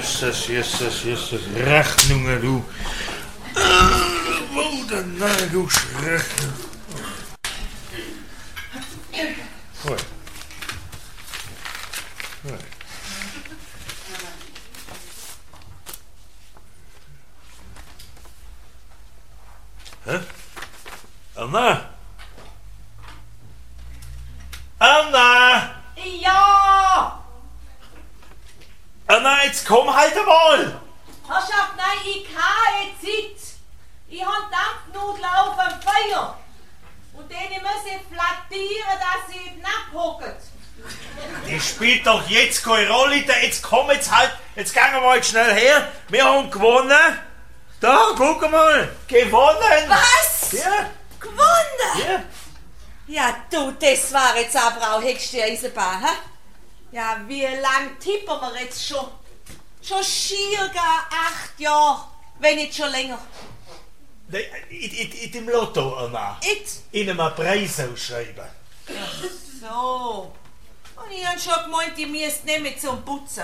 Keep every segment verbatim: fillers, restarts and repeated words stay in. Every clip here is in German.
Jesus, Jesus, Jesus, Rechnungen, du. Wo denn, nein, du Rechnung. Gut. Gut. Hä? Anna? Anna! Ja! Anna, jetzt komm halt einmal! Herrschaft, nein, ich kann jetzt nicht. Ich habe Dampfnudeln auf dem Feuer. Und denen muss ich flattieren, dass sie nicht abhocken. Das spielt doch jetzt keine Rolle. Jetzt komm jetzt halt. Jetzt gehen wir mal schnell her. Wir haben gewonnen. Da, guck mal. Gewonnen. Was? Ja. Gewonnen? Ja. Ja, du, das war jetzt aber auch höchste Eisenbahn, hä? Ja, wie lang tippen wir jetzt schon? Schon schier gar acht Jahre, wenn nicht schon länger. In, in, in dem Lotto, Anna. It? In einem Preis ausschreiben. So. Und ich hab schon gemeint, ich müsste nehmen zum Putzen.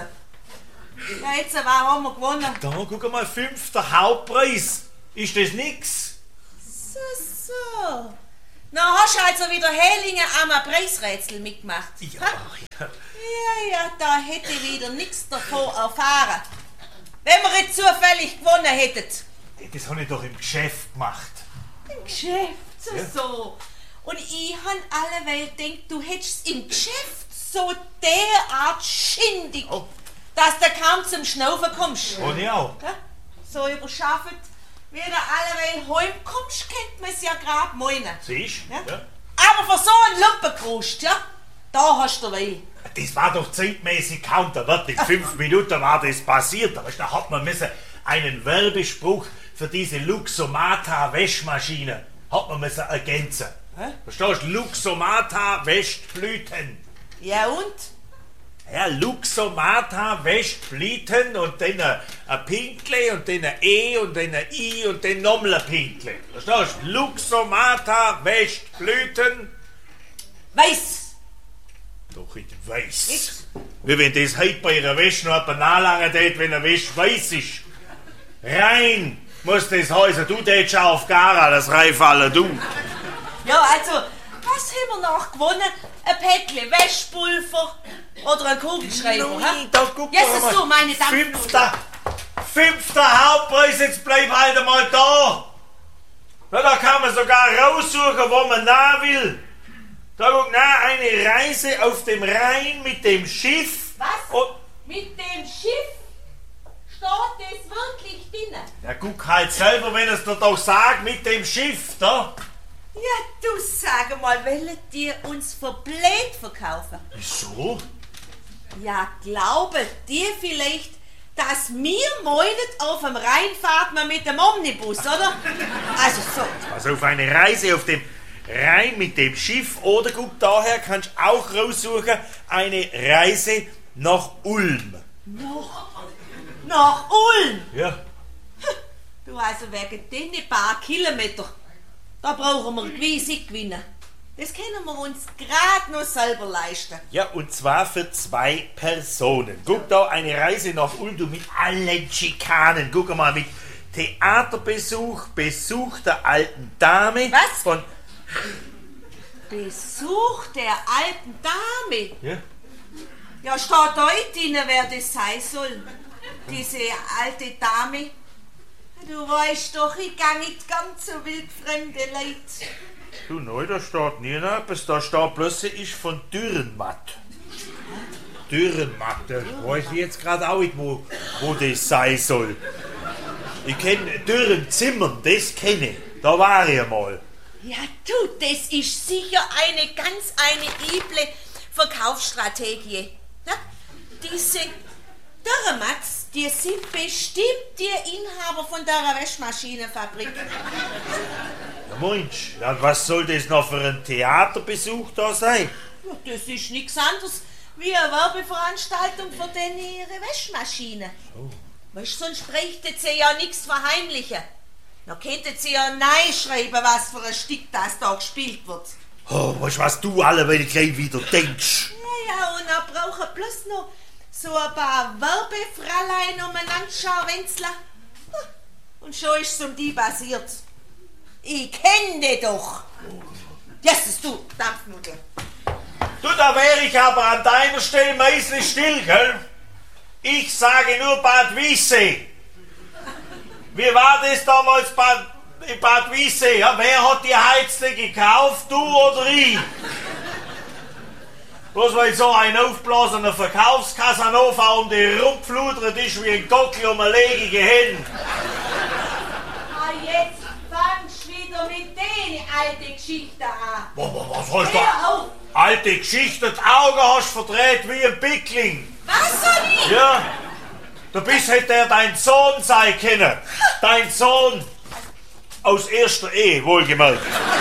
Ja, jetzt haben wir gewonnen. Da, guck mal, fünfter Hauptpreis. Ist das nix? So, so. Na, hast du also wieder Hellinger am Preisrätsel mitgemacht? Ja, ha? ja. Ja, ja, da hätte ich wieder nichts davon erfahren. Wenn wir jetzt zufällig gewonnen hätten. Das habe ich doch im Geschäft gemacht. Im Geschäft, so, Ja. so. Und ich han alleweil gedacht, du hättest im Geschäft so derart schindig, Oh. dass du kaum zum Schnaufen kommst. Und ich auch. Ja? So überschafft, wie du alleweil heimkommst, kennt man es ja grad meinen. Siehst du? Ja? Ja. Aber für so einen Lumpenkrust, ja, da hast du weil. Das war doch zeitmäßig kaum. Da wird in fünf Minuten war das passiert. Aber da hat man müssen einen Werbespruch für diese Luxomata Wäschmaschine hat man müssen ergänzen. Hä? Verstehst du? Luxomata wäscht Blüten. Ja und? Ja, Luxomata wäscht Blüten und dann ein, ein Pinkle und dann ein E und dann ein I und dann nochmal ein Pinkle. Verstehst du? Luxomata wäscht Blüten. Weiß. Doch, ich weiß. Nix. Wie wenn das heute bei ihrer Wäsche noch jemand nachlangen tät, wenn er Wäsche weiß ist. Rein muss das heißen, du tätst schon auf Gara, das Reifallen, du. Ja, also, was haben wir noch gewonnen? Ein Päckchen Wäschpulver oder ein Kugelschreiber, hä? Da guck Jesus, mal. du, meine Damen. Fünfter, fünfter Hauptpreis, jetzt bleib halt einmal da. Na, da kann man sogar raussuchen, wo man nah will. Da guck, na, eine Reise auf dem Rhein mit dem Schiff. Was? Und, Mit dem Schiff steht das wirklich drin? ja, guck halt selber, wenn es dir doch sagt, mit dem Schiff, da. Ja, du sag mal, wollt ihr uns für blöd verkaufen? Wieso? Ja, glaubet ihr vielleicht, dass wir meinen, auf dem Rhein fahrt man mit dem Omnibus, oder? Also so. Also auf eine Reise auf dem Rhein mit dem Schiff oder guck daher kannst du auch raussuchen, eine Reise nach Ulm. Noch, nach Ulm. Ja. Du, also wegen den paar Kilometer, da brauchen wir gewiss nicht gewinnen. Das können wir uns gerade noch selber leisten. Ja, und zwar für zwei Personen. Guck da, eine Reise nach Ulm, du mit allen Schikanen. Guck mal, mit Theaterbesuch, Besuch der alten Dame. Was? Von Besuch der alten Dame. ja. Ja, steht da drin, wer das sein soll. Diese alte Dame. Du weißt doch, ich gang nicht ganz so wildfremde Leute. Du, nein, da steht nie noch etwas. Da steht bloß, sie ist von Dürrenmatt. Dürrenmatt, da weiß ich jetzt gerade auch nicht, wo, wo das sein soll. Ich kenne Dürrenzimmern, das kenne ich. Da war ich einmal. Ja, du, das ist sicher eine ganz eine üble Verkaufsstrategie. Ja? Diese Dürremats, die sind bestimmt die Inhaber von der Wäschmaschinenfabrik. Ja, Mensch, ja, was soll das noch für ein Theaterbesuch da sein? Ja, das ist nichts anderes wie eine Werbeveranstaltung für den ihre Wäschmaschine. Oh. Weißt du, sonst bräuchte sie ja nichts verheimlichen. Da könnte sie ja neu schreiben, was für ein Stück das da gespielt wird. Oh, weißt du, was du alle wenn ich gleich wieder denkst? Ja, ja, und dann brauchen bloß noch so ein paar Werbefräulein umeinander scharwenzler. Und schon ist es um die passiert. Ich kenn dich doch. Jesus, du, Dampfnudel. Du, da wäre ich aber an deiner Stelle meistens still, gell? Ich sage nur Bad Wiessee. Wie war das damals Bad, in Bad Wiessee? Ja, wer hat die Heizdecke gekauft, du oder ich? Bloß weil so ein aufblasener Verkaufskasanova um die rumfludert ist wie ein Gockel um eine legige Hen. Ah, jetzt fangst du wieder mit den alten Geschichten an. Was hast du? Hör auf! Alte Geschichte, die Augen hast verdreht wie ein Pickling. Was soll ich? Ja, du bist hätte er dein Sohn sein können. Dein Sohn aus erster Ehe, wohlgemerkt.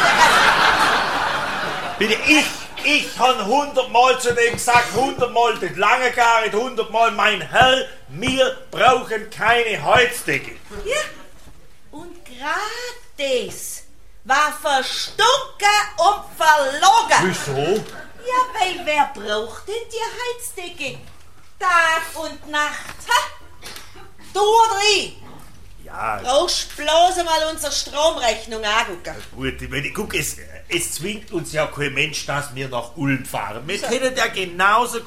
Bitte, ich, ich habe hundertmal zu dem gesagt, hundertmal den lange Garret, hundertmal, mein Herr, wir brauchen keine Heizdecke. Ja, und gerade das war verstunken und verlogen. Wieso? Ja, weil wer braucht denn die Heizdecke? Tag und Nacht. Ha? Du oder ich? Ja, Brauchst bloß einmal unsere Stromrechnung angucken. gut, ich meine, guck, es, es zwingt uns ja kein Mensch, dass wir nach Ulm fahren. Wir können ja genauso